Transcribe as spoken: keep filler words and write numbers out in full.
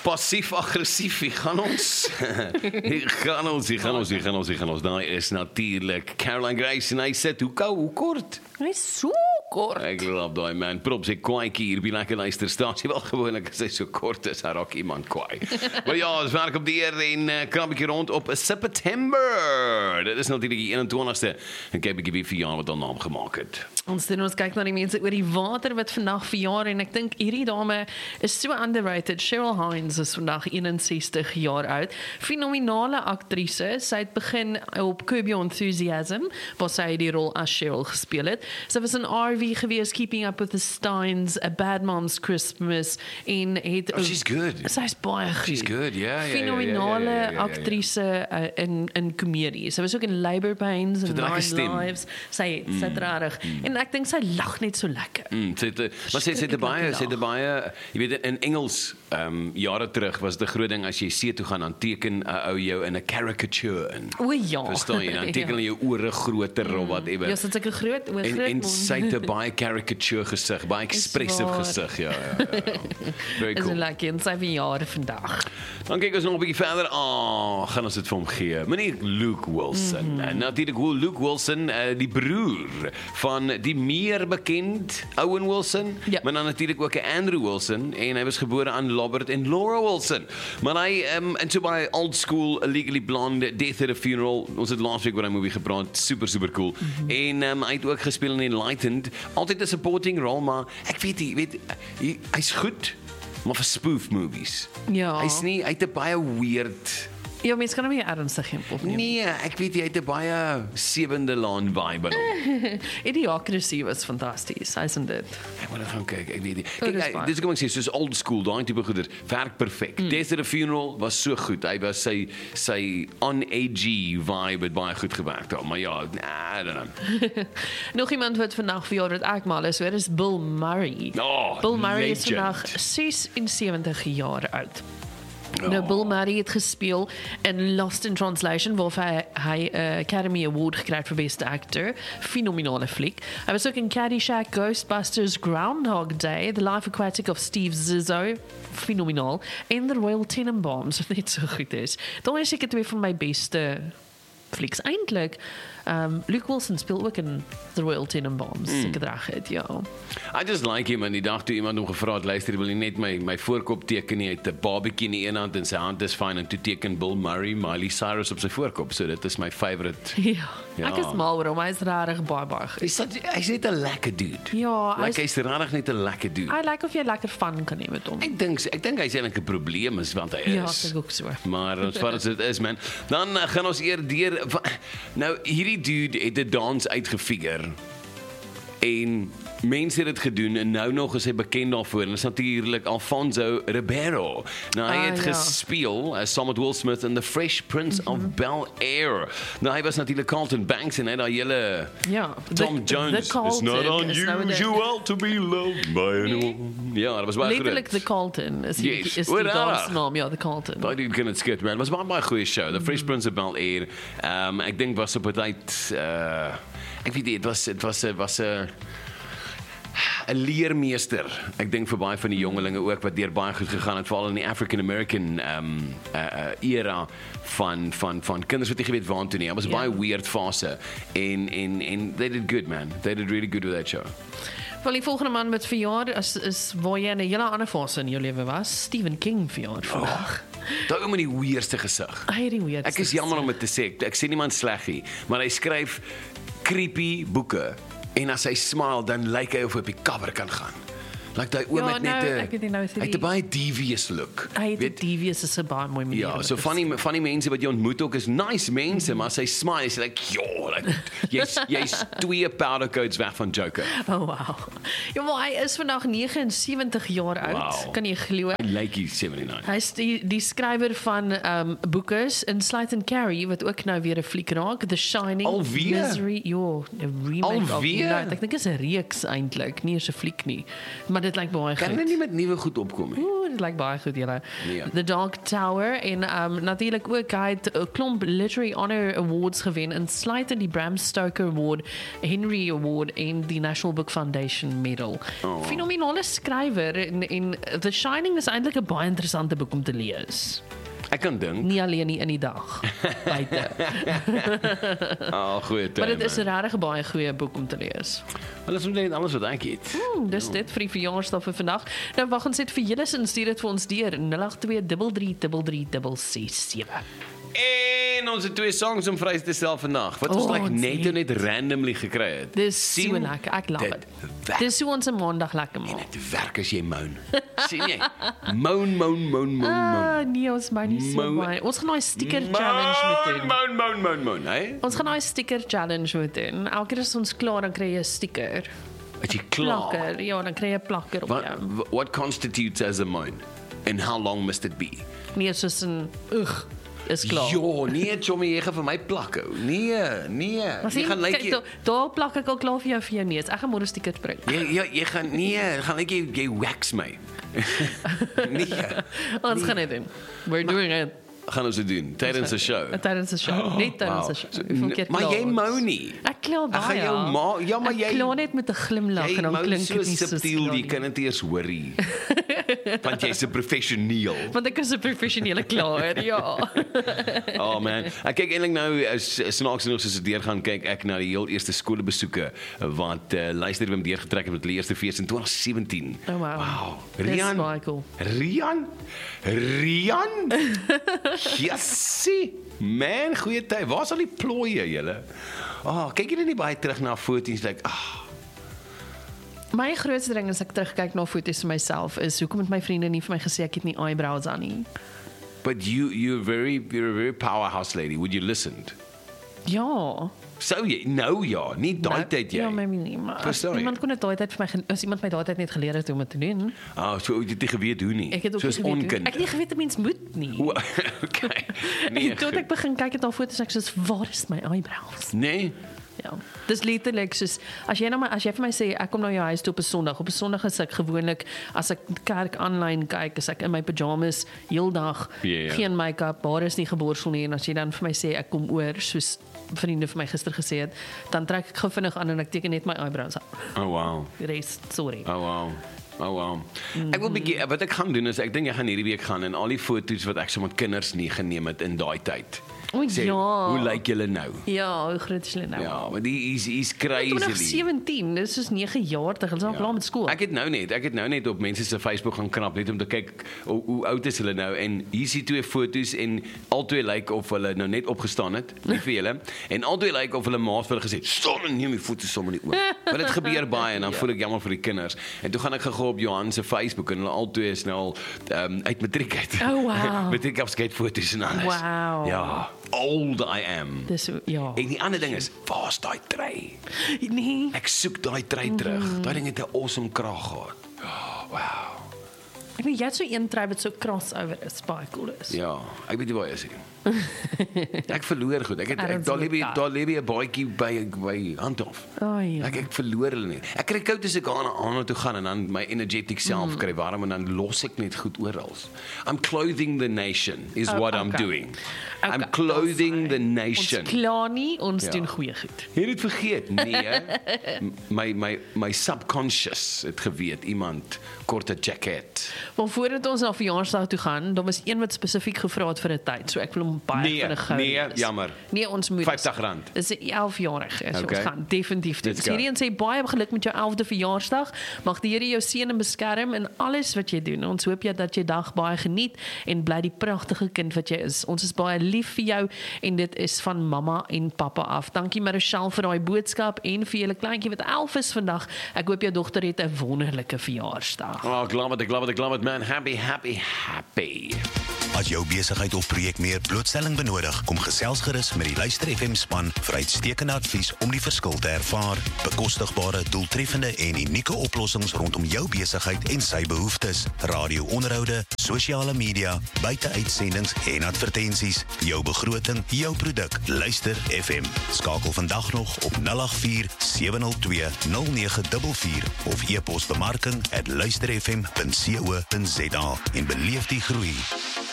passief-aggressief, hier gaan ons. Hier gaan ons, hier gaan ons, hier gaan ons, hier gaan ons. Daai is natuurlik Caroline Grace en hy sit, hoe kou, hoe kort? Hy is so kort. Ek loop daai man, props, ek kwaaikie hier, by lekker luisterstasie, wel gewoonlik as hy so kort is, hy raak iemand kwaai. Maar ja, ons werk op die eer en uh, krabbekie rond op September. Dit is natuurlijk die eenentwintigste en kyk bietjie wie verjaar wat al naam gemaak het. Ons doen ons kyk na die mense oor die water wat vandag verjaar en ek dink hierdie dame is so underrated. Cheryl Hines is vandag eenenzestig jaar oud. Fenominale aktrise. Sy het begin op Curb Your Enthusiasm, waar sy die rol as Cheryl gespeel het. Sy was in R V gewees, Keeping Up with the Steins, A Bad Mom's Christmas en het Oh, she's good. Sy's baie goed. She's good, ja, ja, ja. Fenominale ja, ja, ja, ja, ja. aktrise uh, in in komedie. Sy was ook in Labour Pains en Nine Lives. Sy mm. sy reg. Mm. En ek dink sy lag net so lekker. Mm, sy het, maar sy sy het baie, sy het baie, jy weet in Engels ehm um, jare terug was dit 'n groot ding as jy see toe gaan dan teken 'n uh, ou jou in 'n caricature in. O ja. Verstaan jy? Dan teken hulle jou ore groter mm. of whatever. Ja, so 'n groot oor en, groot en sy het 'n baie caricature gesig, baie expressive gesig, ja, ja, ja. ja. Very cool. Is 'n lekker en sy verjaar vandag. Dan kyk ons nog 'n bietjie verder. Ah, oh, gaan ons dit vir hom gee. Meneer Luke Wilson. Mm -hmm. En natuurlik Luke Wilson, uh, die broer van die meer bekend Owen Wilson, ja. maar dan natuurlik ook 'n Andrew Wilson en hy was gebore aan Robert en Laura Wilson. Maar hy um, en so by old school Legally Blonde, Death at a Funeral. Ons het laas week oor 'n movie gepraat, super super cool. Mm -hmm. En um, hy het ook gespeel in Enlightened, altyd 'n supporting role, maar ek weet nie, weet hy, hy's goed, maar vir spoof movies. Ja. Hy's nie, hy het 'n baie weird. Ja, mens kan hom nie ernstig opneem. Nee, ek weet jy, hy het 'n baie sewende laan vibe in hom. Idiocracy was fantasties, hy's in dit. Ek moet gaan kyk, ek weet nie. Oh, Kyk, hy, dis kom ek sê, soos old school, daai tipe goeder, werk perfek. Mm. Death at a Funeral was so goed. Hy was sy sy on-edgy vibe het baie goed gewerk daar, maar ja, nah, I don't know. Nog iemand wat vandag verjaar wat ek mal is, hoor, is Bill Murray. Oh, Bill Murray legend. is vandag sesensewentig jaar oud. Oh. Nou, Bill Murray het gespeel in Lost in Translation, waarvoor hy 'n uh, Academy Award gekry het vir Beste Actor. Fenominale fliek. Hy was ook in Caddyshack, Ghostbusters, Groundhog Day, The Life Aquatic of Steve Zissou. Fenomenaal. En The Royal Tenenbaums, wat net so goed is. Daar is seker twee van my beste flieks eintlik. Um, Luke Wilson speel ook in The Royal Tenenbaums, mm. ek reg het, ja. I just like him, en die dag toe iemand hom gevra het, luister, wil jy net my, my voorkop teken nie, hy het 'n barbecue in die een hand en sy hand is fyn, en toe teken Bill Murray, Miley Cyrus op sy voorkop, so dit is my favourite. Ja, ja. ek is mal oor hom, hy is rarig baie baie goed. Hy's hy's net 'n lekker dude. Ja, like, hy's regtig net 'n lekker dude. Hy lyk of jy lekker van kan hê met hom. Ek dink ek dink hy's eintlik 'n probleem is want hy is. Ja, ek ook so. Maar as wat dit is, man. Dan uh, gaan ons eer deur nou hierdie dude het 'n dans uitgefigure. En mense het dit gedoen en nou nog is hy bekend daarvoor en dit is natuurlik Alfonso Ribeiro. Nou hy ah, het ja. gespeel as saam met Will Smith in The Fresh Prince mm-hmm. of Bel-Air. Nou hy was natuurlik Carlton Banks en hy daai hele ja, Tom the, Jones. The Carlton It's not unusual the, to be loved by anyone. Ja, dat was baie goed. Letterlik The Carlton is die, yes. is die dansnaam, ja, The Carlton. Daai dude kan dit skit, man. Was baie baie goeie show. The Fresh Prince of Bel-Air. Um, ek dink was op 'n tyd uh, ek weet nie, dit was dit was 'n was 'n 'n leermeester. Ek dink vir baie van die jongelinge ook wat deur baie goed gegaan het, veral in die African American um uh, uh, era van van van kinders wat nie geweet waartoe nie. Dit was 'n yeah. baie weird fase en en en they did good, man. They did really good with that show. Wel, die volgende man met verjaar is is waar jy in 'n hele ander fase in jou lewe was, Stephen King verjaar vandag. Oh. Daai ou met die weirdste gesig. Hy die weirdste. Ek is jammer om dit te sê. Ek, ek sê niemand sleg nie, maar hy skryf creepy boeke en as hy smile dan lyk hy of hy op die cover kan gaan. Like daai oom ja, het net 'n nou, nou hy het 'n baie devious look. Hy het 'n devious is 'n baie mooi manier. Ja, so van die van die mense wat jy ontmoet ook is nice mense, mm-hmm. maar as hy smile is hy like, "Jo, like, jy's jy's twee powder coats weg van Joker." Oh wow. Ja, maar hy is vandag negenensewentig jaar oud. Wow. Kan jy glo? Hy lyk hy seventy-nine. Hy is die, die skrywer van um boeke in Slight and Carry wat ook nou weer 'n fliek raak, The Shining, Alweer? Misery, jo, 'n remake Alweer? of no, ek dink dit is 'n reeks eintlik, nie eens 'n fliek nie. Maar dit lyk baie goed. Kan hulle nie met nuwe goed opkom nie? Ooh, dit lyk baie goed julle. Nee. The Dark Tower en um, natuurlik ook hy het 'n klomp Literary Honor Awards gewen, insluitend die Bram Stoker Award, Henry Award en die National Book Foundation Medal. Oh. Fenominale skrywer en, en The Shining is eintlik 'n baie interessante boek om te lees. Ek kan dink. Nie alleen nie in die dag buite. Ah, goeie tyd. Maar dit is 'n regtig baie goeie boek om te lees. Wel, dis omtrent alles wat ek het. Hmm, dis dit vir die verjaarsdag vir vandag. Nou wag ons net vir julle sin stuur dit vir ons deur nul agt twee drie drie drie drie drie ses sewe. En ons het twee songs om vrys te stel vandag. Wat ons Oh, like ons net het. net randomly gekry het. Dis so Sien, lekker. Ek love dit dit. werk. Dis hoe ons 'n maandag lekker maak. Dit werk as jy moan. Sien jy? Moan, moan, moan, moan, moan. Ah, nee, ons maak nie so Moan. baie. Ons gaan daai sticker challenge moet doen. Moan, moan, moan, moan, hè? Ons gaan daai sticker challenge moet doen. Elke keer as ons klaar dan kry jy 'n sticker. As jy klaar. Plakker. Ja, dan kry jy 'n plakker op What, jou. what constitutes as a moan? And how long must it be? Nee, soos 'n ugh, is klaar. Jo, nee, Chommy, jy gaan vir my plak hou. Nee, nee. Maar Jy sien, gaan lyk kyk, jy daar daar plak ek al klaar vir jou vir jou neus. Ek gaan môre stickers bring. jy, jy, jy gaan nee, gaan lyk jy jy wax my. Nee. Ons gaan dit doen. We're doing it. Gaan ons dit doen tydens 'n show. Tydens 'n show. Net tydens 'n Wow. show. So, Hoeveel keer maar klaar jy ons? mou nie. Ek kla Ek gaan baie. jou ma- ja, maar jy- Ek kla net met 'n glimlag Jy en dan mou klink so dit nie so subtiel, jy stil kan nie. dit eers hoorie. Want jy's 'n professioneel. Want ek is 'n professionele klaer, ja. Oh man, ek kyk eintlik nou as snaaks nog soos dit deur gaan kyk ek na die heel eerste skoolbesoeke wat uh, luister Wim deurgetrek het met die eerste fees in twintig sewentien. Oh, wow. Wow. Dis Rian. baie cool. Rian? Rian? Jessie. Man, goeie tyd. Waar's al die plooie julle? Ah, oh, kyk julle nie baie terug na foto's like, ah, My grootste ding as ek terugkyk na foto's van myself is hoekom het my vriende nie vir my gesê ek het nie eyebrows aan nie. but you you're very you're a very powerhouse lady. Would you listened? Ja. Sou jy? Nou ja, nie daai tyd jy. Ja, maybe nie, maar as Verstaan jy? iemand kon dit daai tyd vir my ge- as iemand my daai tyd net geleer het hoe om dit te doen. Ah, so jy het nie geweet hoe nie. Ek het ook Soos nie geweet hoe- onkunde. Ek het nie geweet 'n mens moet nie. O, okay. Nee. En toe ek begin kyk het na foto's ek soos waar is my eyebrows? Nee. Ja. Dis letterlik soos as jy nou maar as jy vir my sê ek kom na jou huis toe op 'n Sondag. Op 'n Sondag is ek gewoonlik as ek kerk aanlyn kyk, is ek in my pyjamas heeldag, Ja, ja. geen make-up, haar is nie geborsel nie en as jy dan vir my sê ek kom oor soos vriende vir my gister gesê het, dan trek ek gou vinnig aan en ek teken net my eyebrows aan. Oh wow. Die res, sorry. Oh wow. Oh wow. Ek wil bietjie wat ek gaan doen is ek dink ek gaan hierdie week gaan en al die foto's wat ek so met kinders nie geneem het in daai tyd. O Sê, ja. hoe lyk julle nou? Ja, hoe groot is hulle nou? Ja, maar die is is twintig crazy. sewentien, dis soos nege jaar terug. Hulle is al klaar met skool. Ek het nou net, ek het nou net op mense se Facebook gaan knap net om te kyk hoe, hoe oud is hulle nou en hier is die twee foto's en albei lyk of hulle nou net opgestaan het, nie vir julle. En albei lyk of hulle maat vir hulle gesê het, "Staan en neem die foto's sommer nie oop." Want dit gebeur baie en dan Ja. voel ek jammer vir die kinders. En toe gaan ek gou op Johan se Facebook en hulle albei is nou al um, uit matriek uit. Oh, wow. Matriekafskeid foto's en alles. Wow. Ja, old I am. Dis ja. En die ander ding is, waar's daai trei? Nee. Ek soek daai trei terug. Mhm. Daai ding het 'n awesome kraag gehad. Oh, wow. Ek weet jy het so een trui wat so crossover is, baie cool is. Ja, ek weet nie waar jy is nie. Ek verloor goed. Ek het ek, Ergens daar lê met daai. daar lê 'n baadjie by by Handhof. Oh, ja. Ek ek verloor hulle nie. Ek kry koud as ek aan aan toe gaan en dan my energetic self Mm. kry warm en dan los ek net goed oral. I'm clothing the nation is Oh, what I'm okay. doing. Okay, I'm clothing the ons nation. Ons klaar nie, ons Ja. doen goeie goed. Jy het dit vergeet. Nee. M- my my my subconscious het geweet iemand korte jacket. Maar voordat ons na verjaarsdag toe gaan, daar was een wat spesifiek gevra het vir 'n tyd. So ek wil hom baie Nee, vinnig gou nee, lees. jammer. Nee, ons moet vyftig rand. Dis 'n elf-jarige. So Okay. ons gaan definitief doen. Let's go. Hierdie een sê baie geluk met jou elfde verjaarsdag. Mag die Here jou seën en beskerm in alles wat jy doen. Ons hoop jy dat jy dag baie geniet en bly die pragtige kind wat jy is. Ons is baie lief vir jou en dit is van mamma en pappa af. Dankie Marichelle vir daai boodskap en vir julle kleintjie wat elf is vandag. Ek hoop jou dogter het 'n wonderlike verjaarsdag. Oh, glad met, glad met, glad met man. Happy, happy, happy. As jou besigheid of projek meer blootstelling benodig, kom gesels gerus met die Luister F M span vir uitstekende advies om die verskil te ervaar. Bekostigbare, doeltreffende en unieke oplossings rondom jou besigheid en sy behoeftes. Radio-onderhoude, sosiale media, buite-uitsendings en advertensies. Jou begroting, jou produk. Luister F M. Skakel vandag nog op nul agt vier sewe nul twee nul nege vier vier of e-pos bemarking at luister f m punt co punt za en beleef die groei.